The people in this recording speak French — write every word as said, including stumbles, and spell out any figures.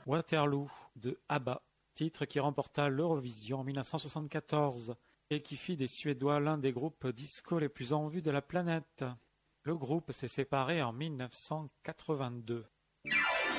Waterloo de ABBA, titre qui remporta l'Eurovision en mille neuf cent soixante-quatorze et qui fit des Suédois l'un des groupes disco les plus en vue de la planète. Le groupe s'est séparé en mille neuf cent quatre-vingt-deux.